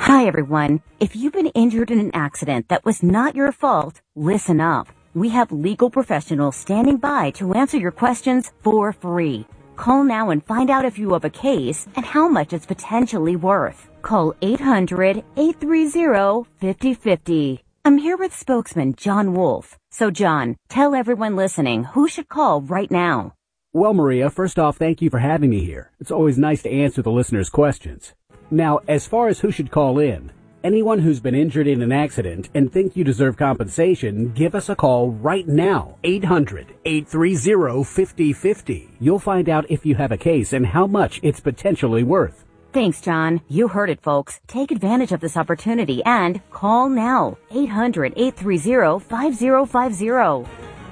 Hi, everyone. If you've been injured in an accident that was not your fault, listen up. We have legal professionals standing by to answer your questions for free. Call now and find out if you have a case and how much it's potentially worth. Call 800-830-5050. I'm here with spokesman John Wolf. So, John, tell everyone listening who should call right now. Well, Maria, first off, thank you for having me here. It's always nice to answer the listeners' questions. Now, as far as who should call in, anyone who's been injured in an accident and think you deserve compensation, give us a call right now, 800-830-5050. You'll find out if you have a case and how much it's potentially worth. Thanks, John. You heard it, folks. Take advantage of this opportunity and call now, 800-830-5050.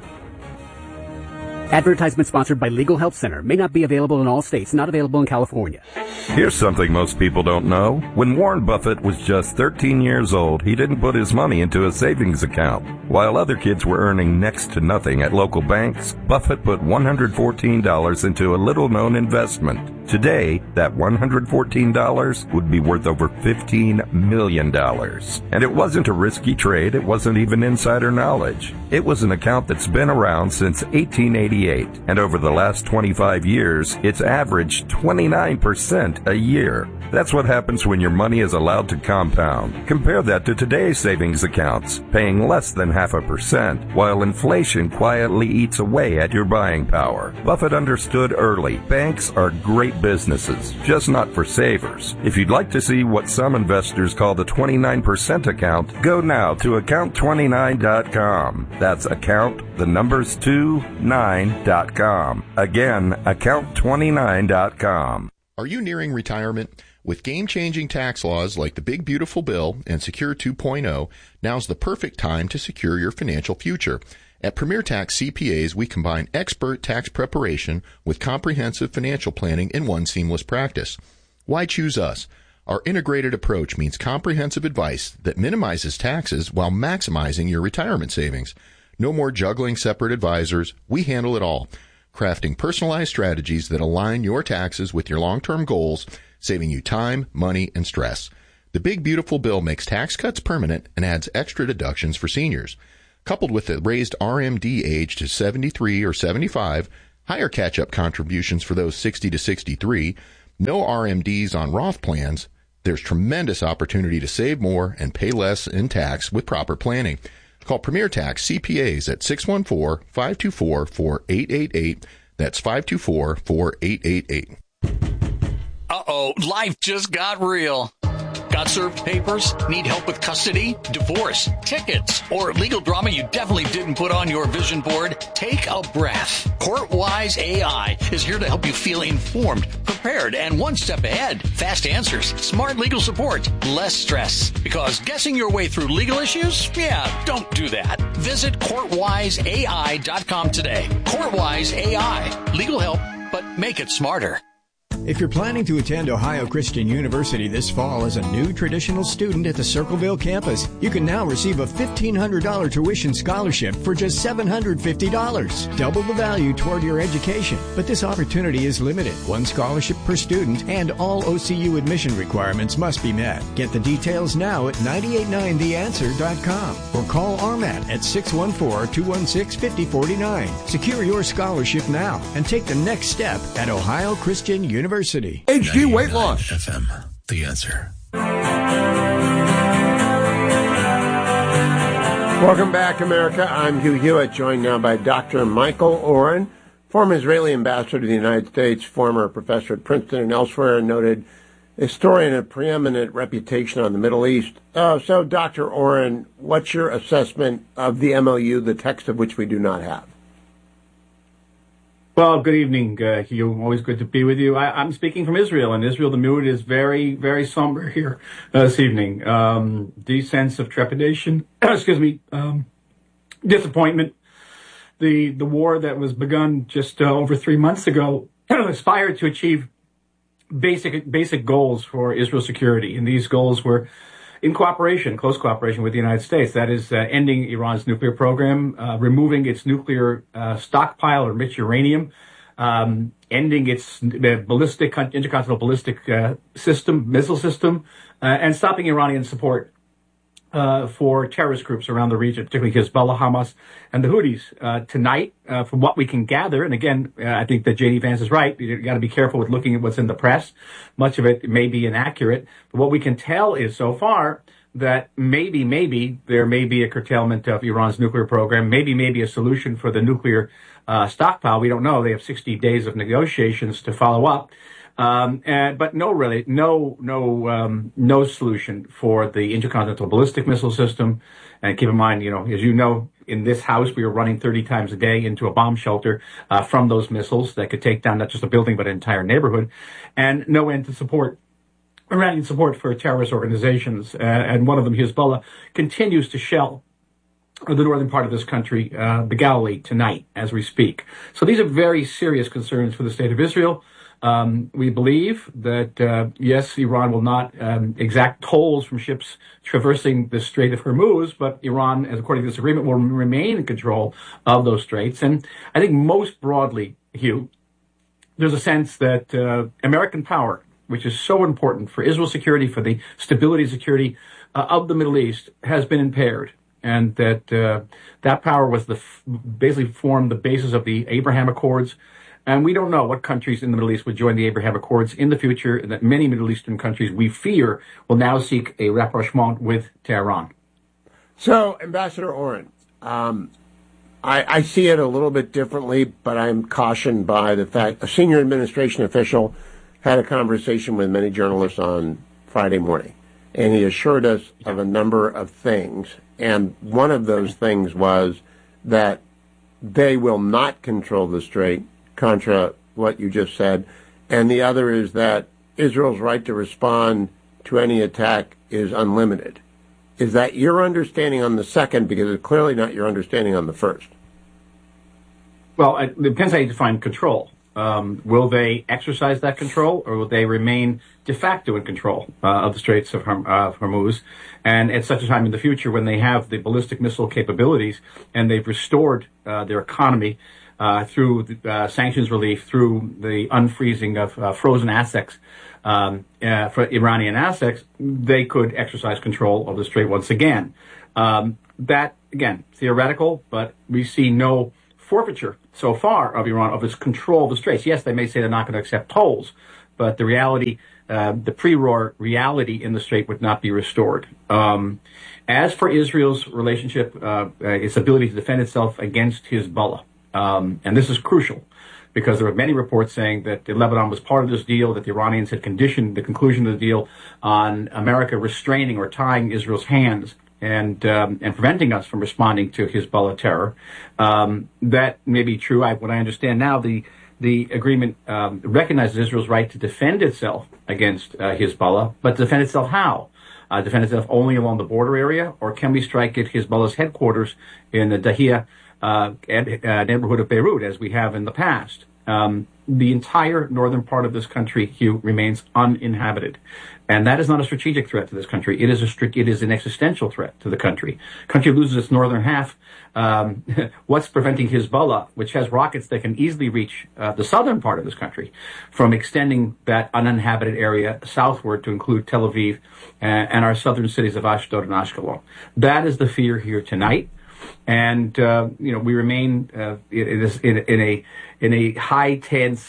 Advertisement sponsored by Legal Help Center. May not be available in all states. Not available in California. Here's something most people don't know. When Warren Buffett was just 13 years old, he didn't put his money into a savings account. While other kids were earning next to nothing at local banks, Buffett put $114 into a little-known investment. Today, that $114 would be worth over $15 million. And it wasn't a risky trade. It wasn't even insider knowledge. It was an account that's been around since 1888. And over the last 25 years, it's averaged 29% a year. That's what happens when your money is allowed to compound. Compare that to today's savings accounts, paying less than 0.5%, while inflation quietly eats away at your buying power. Buffett understood early, banks are great businesses, just not for savers. If you'd like to see what some investors call the 29% account, go now to account29.com. That's account, the numbers 29.com. Again, account29.com. Are you nearing retirement? With game-changing tax laws like the Big Beautiful Bill and Secure 2.0, now's the perfect time to secure your financial future. At Premier Tax CPAs, we combine expert tax preparation with comprehensive financial planning in one seamless practice. Why choose us? Our integrated approach means comprehensive advice that minimizes taxes while maximizing your retirement savings. No more juggling separate advisors. We handle it all, crafting personalized strategies that align your taxes with your long-term goals, saving you time, money, and stress. The Big Beautiful Bill makes tax cuts permanent and adds extra deductions for seniors. Coupled with the raised RMD age to 73 or 75, higher catch-up contributions for those 60 to 63, no RMDs on Roth plans, there's tremendous opportunity to save more and pay less in tax with proper planning. Call Premier Tax CPAs at 614-524-4888. That's 524-4888. Uh-oh, life just got real. Got served papers? Need help with custody, divorce, tickets, or legal drama you definitely didn't put on your vision board? Take a breath. CourtWise AI is here to help you feel informed, prepared, and one step ahead. Fast answers, smart legal support, less stress. Because guessing your way through legal issues? Yeah, don't do that. Visit CourtWiseAI.com today. CourtWise AI. Legal help, but make it smarter. If you're planning to attend Ohio Christian University this fall as a new traditional student at the Circleville campus, you can now receive a $1,500 tuition scholarship for just $750. Double the value toward your education. But this opportunity is limited. One scholarship per student, and all OCU admission requirements must be met. Get the details now at 989theanswer.com or call RMAT at 614-216-5049. Secure your scholarship now and take the next step at Ohio Christian University. HD Weight Loss. FM, The Answer. Welcome back, America. I'm Hugh Hewitt, joined now by Dr. Michael Oren, former Israeli ambassador to the United States, former professor at Princeton and elsewhere, and noted historian of preeminent reputation on the Middle East. So, Dr. Oren, what's your assessment of the MOU, the text of which we do not have? Well, good evening, Hugh. Always good to be with you. I'm speaking from Israel. In Israel, the mood is very, very somber here this evening. Deep sense of trepidation, disappointment. The war that was begun just over 3 months ago aspired to achieve basic goals for Israel's security. And these goals were in close cooperation with the United States. That is, ending Iran's nuclear program, removing its nuclear stockpile of enriched uranium, ending its intercontinental ballistic missile system, and stopping Iranian support for terrorist groups around the region, particularly Hezbollah, Hamas, and the Houthis. Tonight, from what we can gather, and again, I think that J.D. Vance is right. You got to be careful with looking at what's in the press. Much of it may be inaccurate. But what we can tell is so far that maybe there may be a curtailment of Iran's nuclear program, maybe a solution for the nuclear stockpile. We don't know. They have 60 days of negotiations to follow up. But no solution for the intercontinental ballistic missile system. And keep in mind, as you know, in this house, we are running 30 times a day into a bomb shelter from those missiles that could take down not just a building, but an entire neighborhood, and no end to Iranian support for terrorist organizations. And one of them, Hezbollah, continues to shell the northern part of this country, the Galilee, tonight as we speak. So these are very serious concerns for the state of Israel. We believe that, yes, Iran will not exact tolls from ships traversing the Strait of Hormuz, but Iran, as according to this agreement, will remain in control of those straits. And I think most broadly, Hugh, there's a sense that American power, which is so important for Israel's security, for the stability and security of the Middle East, has been impaired. And that that power was basically formed the basis of the Abraham Accords. And we don't know what countries in the Middle East would join the Abraham Accords in the future, and that many Middle Eastern countries, we fear, will now seek a rapprochement with Tehran. So, Ambassador Oren, I see it a little bit differently, but I'm cautioned by the fact a senior administration official had a conversation with many journalists on Friday morning, and he assured us of a number of things. And one of those things was that they will not control the strait, contra what you just said. And the other is that Israel's right to respond to any attack is unlimited. Is that your understanding on the second? Because it's clearly not your understanding on the first. Well, it depends how you define control. Will they exercise that control, or will they remain de facto in control of the Straits of Hormuz? And at such a time in the future when they have the ballistic missile capabilities and they've restored their economy through sanctions relief, through the unfreezing of frozen assets for Iranian assets, they could exercise control of the strait once again. That, again, theoretical, but we see no forfeiture so far of Iran of its control of the straits. Yes, they may say they're not going to accept tolls, but the reality, the pre-war reality in the strait would not be restored. As for Israel's relationship, its ability to defend itself against Hezbollah, and this is crucial because there are many reports saying that Lebanon was part of this deal, that the Iranians had conditioned the conclusion of the deal on America restraining or tying Israel's hands and preventing us from responding to Hezbollah terror. That may be true. What I understand now, the agreement recognizes Israel's right to defend itself against Hezbollah, but to defend itself how? Defend itself only along the border area, or can we strike at Hezbollah's headquarters in the Dahia neighborhood of Beirut, as we have in the past? The entire northern part of this country, Hugh, remains uninhabited. And that is not a strategic threat to this country. It is an existential threat to the country. Country loses its northern half. What's preventing Hezbollah, which has rockets that can easily reach the southern part of this country, from extending that uninhabited area southward to include Tel Aviv and our southern cities of Ashdod and Ashkelon? That is the fear here tonight. And we remain in a high tense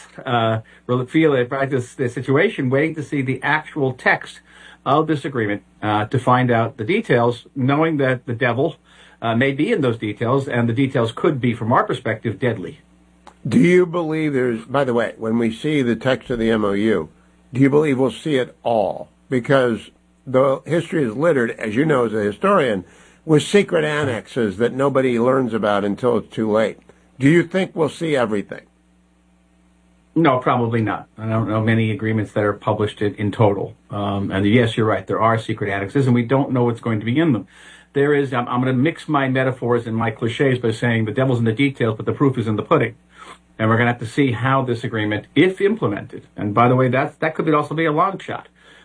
situation, waiting to see the actual text of this agreement to find out the details, knowing that the devil may be in those details, and the details could be, from our perspective, deadly. Do you believe there's? By the way, when we see the text of the MOU, do you believe we'll see it all? Because the history is littered, as you know, as a historian, with secret annexes that nobody learns about until it's too late. Do you think we'll see everything? No, probably not. I don't know many agreements that are published in total. And yes, you're right. There are secret annexes, and we don't know what's going to be in them. There is, I'm going to mix my metaphors and my cliches by saying the devil's in the details, but the proof is in the pudding. And we're going to have to see how this agreement, if implemented, and by the way, that could also be a long shot,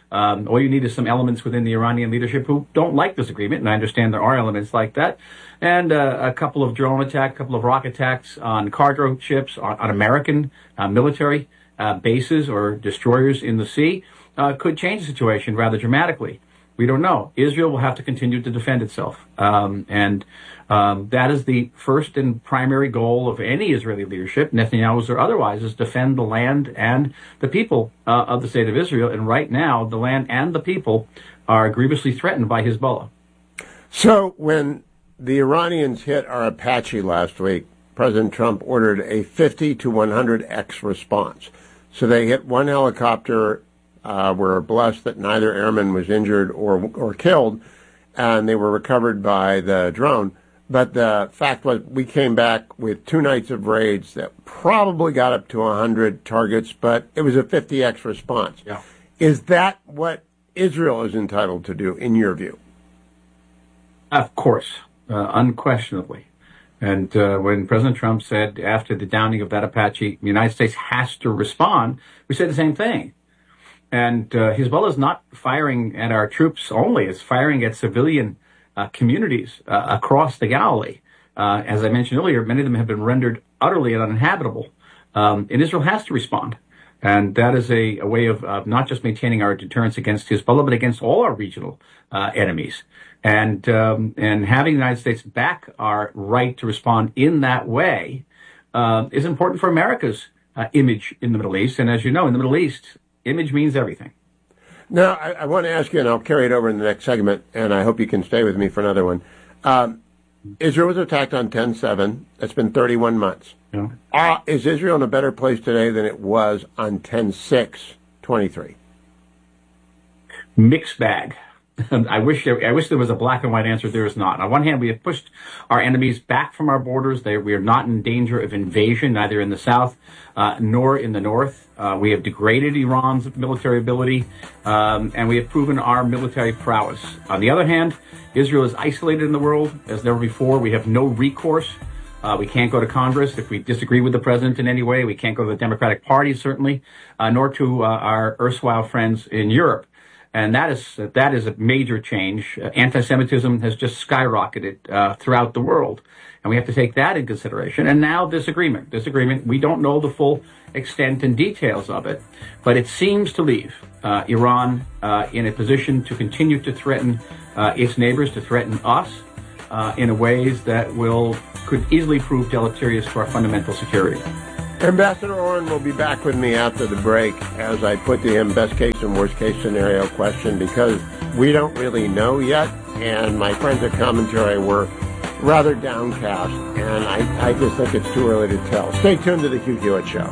All you need is some elements within the Iranian leadership who don't like this agreement, and I understand there are elements like that, and a couple of drone attacks, a couple of rocket attacks on cargo ships, on American military bases or destroyers in the sea could change the situation rather dramatically. We don't know. Israel will have to continue to defend itself. And that is the first and primary goal of any Israeli leadership, Netanyahu's or otherwise, is defend the land and the people of the state of Israel. And right now, the land and the people are grievously threatened by Hezbollah. So when the Iranians hit our Apache last week, President Trump ordered a 50 to 100x response. So they hit one helicopter. We're blessed that neither airman was injured or killed, and they were recovered by the drone. But the fact was we came back with 2 nights of raids that probably got up to 100 targets, but it was a 50x response. Yeah. Is that what Israel is entitled to do, in your view? Of course, unquestionably. And when President Trump said after the downing of that Apache, the United States has to respond, we said the same thing. And Hezbollah is not firing at our troops only. It's firing at civilian communities across the Galilee. As I mentioned earlier, many of them have been rendered utterly uninhabitable. And Israel has to respond. And that is a way of not just maintaining our deterrence against Hezbollah, but against all our regional enemies. And having the United States back our right to respond in that way is important for America's image in the Middle East. And as you know, in the Middle East, image means everything. Now, I want to ask you, and I'll carry it over in the next segment, and I hope you can stay with me for another one. Israel was attacked on 10/7. That's been 31 months. Yeah. Is Israel in a better place today than it was on 10/6/23? Mixed bag. I wish there was a black and white answer. There is not. On one hand, we have pushed our enemies back from our borders. We are not in danger of invasion, neither in the south nor in the north. We have degraded Iran's military ability, and we have proven our military prowess. On the other hand, Israel is isolated in the world as never before. We have no recourse. We can't go to Congress if we disagree with the president in any way. We can't go to the Democratic Party, certainly, nor to our erstwhile friends in Europe. And that is a major change. Anti-Semitism has just skyrocketed throughout the world, and we have to take that in consideration. And now this agreement, we don't know the full extent and details of it, but it seems to leave Iran in a position to continue to threaten its neighbors, to threaten us in ways that could easily prove deleterious to our fundamental security. Ambassador Oren will be back with me after the break as I put to him best case and worst case scenario question, because we don't really know yet, and my friends at Commentary were rather downcast, and I just think it's too early to tell. Stay tuned to the Hugh Hewitt Show.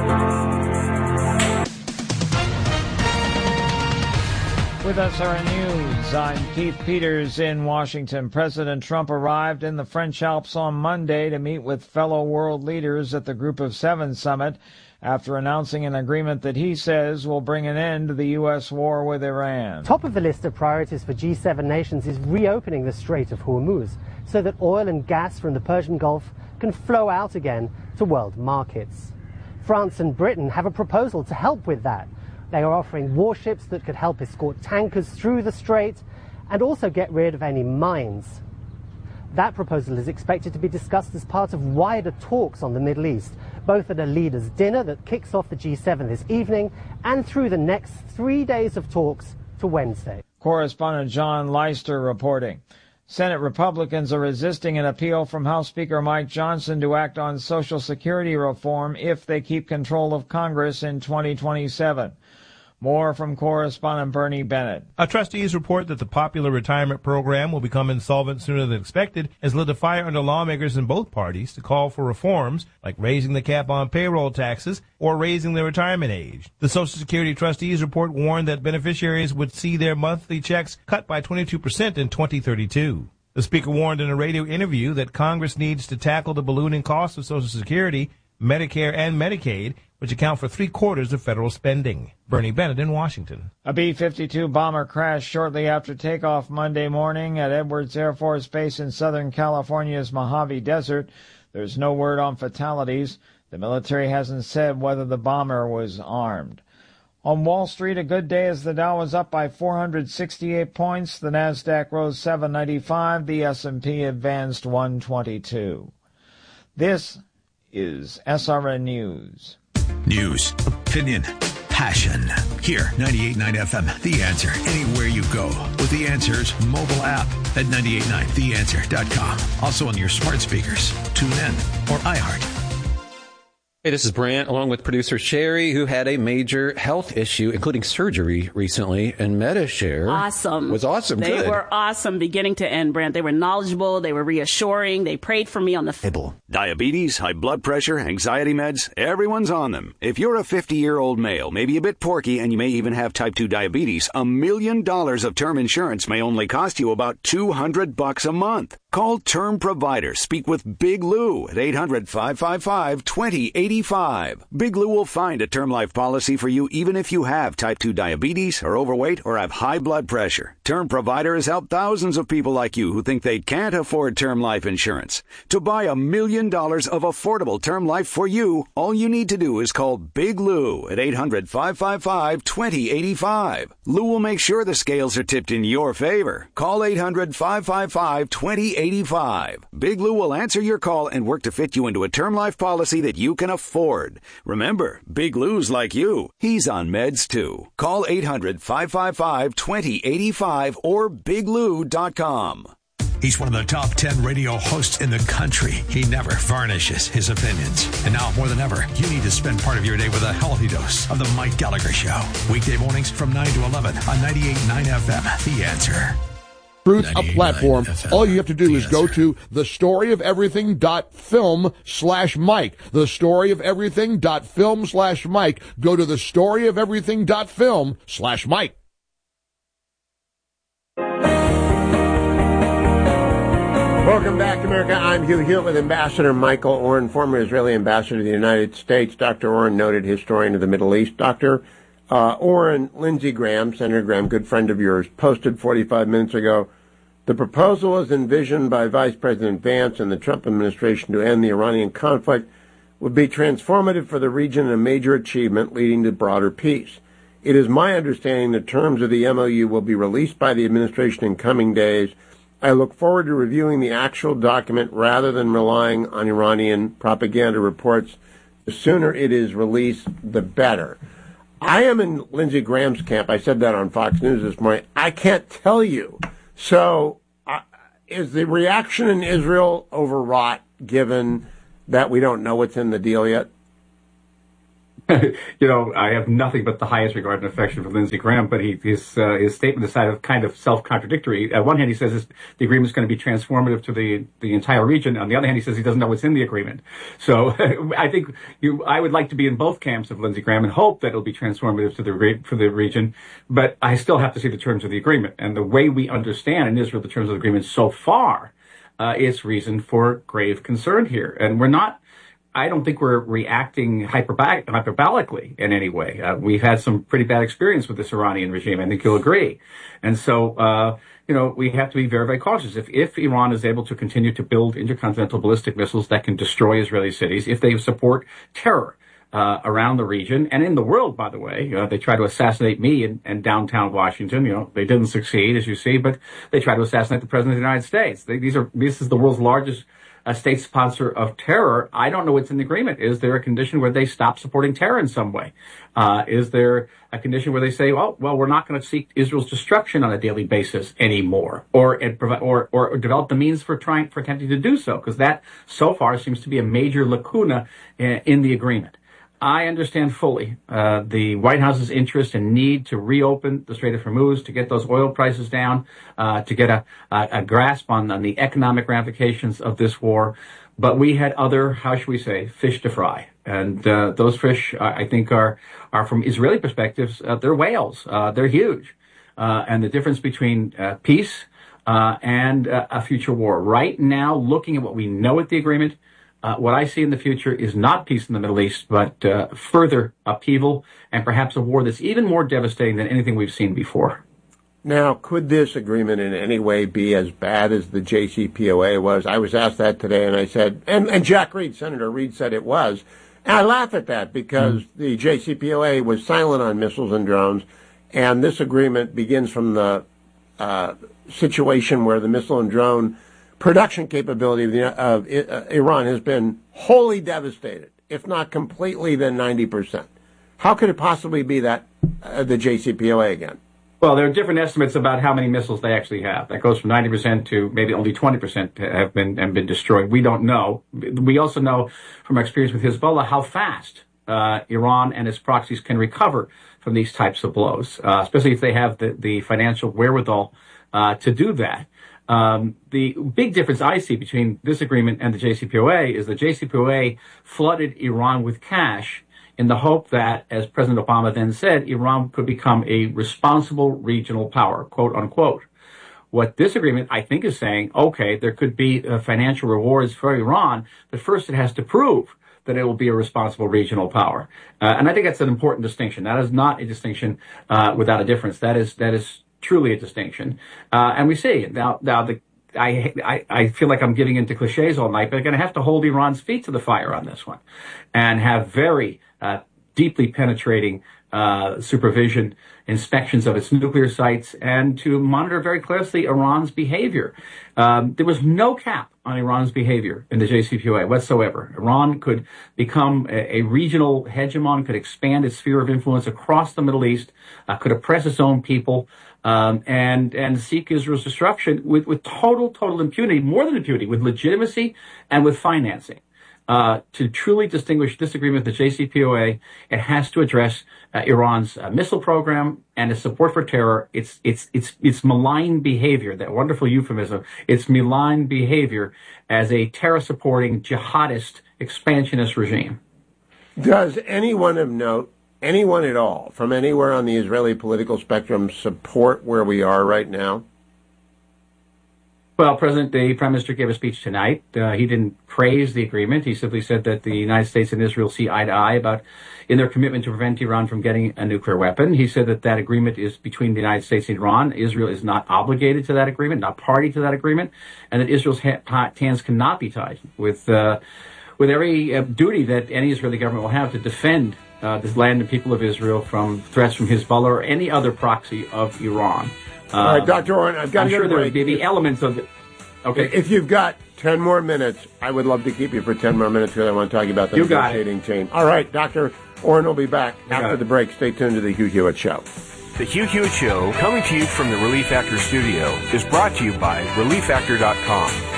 With SRN News, I'm Keith Peters in Washington. President Trump arrived in the French Alps on Monday to meet with fellow world leaders at the Group of Seven summit after announcing an agreement that he says will bring an end to the U.S. war with Iran. Top of the list of priorities for G7 nations is reopening the Strait of Hormuz so that oil and gas from the Persian Gulf can flow out again to world markets. France and Britain have a proposal to help with that. They are offering warships that could help escort tankers through the strait and also get rid of any mines. That proposal is expected to be discussed as part of wider talks on the Middle East, both at a leaders' dinner that kicks off the G7 this evening and through the next 3 days of talks to Wednesday. Correspondent John Leister reporting. Senate Republicans are resisting an appeal from House Speaker Mike Johnson to act on Social Security reform if they keep control of Congress in 2027. More from correspondent Bernie Bennett. Trustees report that the popular retirement program will become insolvent sooner than expected, has lit a fire under lawmakers in both parties to call for reforms like raising the cap on payroll taxes or raising the retirement age. The Social Security trustees report warned that beneficiaries would see their monthly checks cut by 22% in 2032. The speaker warned in a radio interview that Congress needs to tackle the ballooning costs of Social Security, Medicare, and Medicaid, which account for 3/4 of federal spending. Bernie Bennett in Washington. A B-52 bomber crashed shortly after takeoff Monday morning at Edwards Air Force Base in Southern California's Mojave Desert. There's no word on fatalities. The military hasn't said whether the bomber was armed. On Wall Street, a good day as the Dow was up by 468 points. The Nasdaq rose 795. The S&P advanced 122. This is SRN News. News, opinion, passion. Here, 98.9 FM, The Answer. Anywhere you go with The Answer's mobile app at 989theanswer.com. Also on your smart speakers, TuneIn, or iHeart. Hey, this is Brant, along with producer Sherry, who had a major health issue, including surgery recently, and MediShare was awesome. They were awesome beginning to end, Brant. They were knowledgeable, they were reassuring, they prayed for me on the table. Diabetes, high blood pressure, anxiety meds, everyone's on them. If you're a 50-year-old male, maybe a bit porky, and you may even have type 2 diabetes, $1 million of term insurance may only cost you about $200 a month. Call Term Provider. Speak with Big Lou at 800-555-2085. Big Lou will find a term life policy for you even if you have type 2 diabetes, are overweight, or have high blood pressure. Term Provider has helped thousands of people like you who think they can't afford term life insurance. To buy $1 million of affordable term life for you, all you need to do is call Big Lou at 800-555-2085. Lou will make sure the scales are tipped in your favor. Call 800-555-2085. Big Lou will answer your call and work to fit you into a term life policy that you can afford. Remember, Big Lou's like you. He's on meds too. Call 800-555-2085 or biglou.com. He's one of the top 10 radio hosts in the country. He never varnishes his opinions. And now more than ever, you need to spend part of your day with a healthy dose of the Mike Gallagher Show. Weekday mornings from 9 to 11 on 98.9 FM. The Answer. Truth, a platform. All you have to do is go to thestoryofeverything.film/Mike. Thestoryofeverything.film/Mike. Go to thestoryofeverything.film/Mike. Welcome back to America. I'm Hugh Hewitt with Ambassador Michael Oren, former Israeli ambassador to the United States. Dr. Oren, noted historian of the Middle East. Dr. Oren, Lindsey Graham, Senator Graham, good friend of yours, posted 45 minutes ago, the proposal as envisioned by Vice President Vance and the Trump administration to end the Iranian conflict would be transformative for the region and a major achievement leading to broader peace. It is my understanding the terms of the MOU will be released by the administration in coming days. I look forward to reviewing the actual document rather than relying on Iranian propaganda reports. The sooner it is released, the better. I am in Lindsey Graham's camp. I said that on Fox News this morning. I can't tell you. So is the reaction in Israel overwrought given that we don't know what's in the deal yet? I have nothing but the highest regard and affection for Lindsey Graham, but his statement is kind of self-contradictory. On one hand, he says the agreement is going to be transformative to the entire region. On the other hand, he says he doesn't know what's in the agreement. So I think I would like to be in both camps of Lindsey Graham and hope that it'll be transformative for the region. But I still have to see the terms of the agreement. And the way we understand in Israel the terms of the agreement so far is reason for grave concern here. And I don't think we're reacting hyperbolically in any way. We've had some pretty bad experience with this Iranian regime. I think you'll agree. And so, we have to be very, very cautious. If Iran is able to continue to build intercontinental ballistic missiles that can destroy Israeli cities, if they support terror around the region and in the world, by the way, they tried to assassinate me in downtown Washington. They didn't succeed, as you see, but they tried to assassinate the President of the United States. This is the world's largest a state sponsor of terror. I don't know what's in the agreement. Is there a condition where they stop supporting terror in some way? Is there a condition where they say, we're not going to seek Israel's destruction on a daily basis anymore, or develop the means for attempting to do so? Because that so far seems to be a major lacuna in the agreement. I understand fully the White House's interest and need to reopen the Strait of Hormuz, to get those oil prices down, to get a grasp on the economic ramifications of this war. But we had other, how should we say, fish to fry. And those fish, I think, are from Israeli perspectives, they're whales. They're huge. And the difference between peace and a future war. Right now, looking at what we know at the agreement, what I see in the future is not peace in the Middle East, but further upheaval and perhaps a war that's even more devastating than anything we've seen before. Now, could this agreement in any way be as bad as the JCPOA was? I was asked that today, and I said, and Jack Reed, Senator Reed, said it was. And I laugh at that because the JCPOA was silent on missiles and drones, and this agreement begins from the situation where the missile and drone production capability of Iran has been wholly devastated, if not completely, then 90%. How could it possibly be that the JCPOA again? Well, there are different estimates about how many missiles they actually have. That goes from 90% to maybe only 20% have been destroyed. We don't know. We also know from our experience with Hezbollah how fast Iran and its proxies can recover from these types of blows, especially if they have the financial wherewithal to do that. The big difference I see between this agreement and the JCPOA is the JCPOA flooded Iran with cash in the hope that, as President Obama then said, Iran could become a responsible regional power, quote unquote. What this agreement, I think, is saying, okay, there could be financial rewards for Iran, but first it has to prove that it will be a responsible regional power. And I think that's an important distinction. That is not a distinction without a difference. That is truly a distinction. And we see now I feel like I'm giving into cliches all night, but I'm going to have to hold Iran's feet to the fire on this one and have very deeply penetrating supervision, inspections of its nuclear sites, and to monitor very closely Iran's behavior. There was no cap on Iran's behavior in the JCPOA whatsoever. Iran could become a regional hegemon, could expand its sphere of influence across the Middle East, could oppress its own people, and seek Israel's destruction with total impunity, more than impunity, with legitimacy and with financing. To truly distinguish this agreement with the JCPOA, it has to address Iran's missile program and its support for terror. It's malign behavior, that wonderful euphemism. It's malign behavior as a terror-supporting jihadist expansionist regime. Does anyone of note, anyone at all, from anywhere on the Israeli political spectrum, support where we are right now? Well, the Prime Minister gave a speech tonight. He didn't praise the agreement. He simply said that the United States and Israel see eye to eye in their commitment to prevent Iran from getting a nuclear weapon. He said that agreement is between the United States and Iran. Israel is not obligated to that agreement, not party to that agreement, and that Israel's hands cannot be tied with every duty that any Israeli government will have to defend this land and people of Israel from threats from Hezbollah or any other proxy of Iran. All right, Dr. Oren, I've got to get a break. I'm sure there would be elements of it. Okay. If you've got 10 more minutes, I would love to keep you for 10 more minutes because I want to talk about the negotiating team. All right, Dr. Oren will be back after the break. Stay tuned to the Hugh Hewitt Show. The Hugh Hewitt Show, coming to you from the Relief Factor studio, is brought to you by ReliefFactor.com.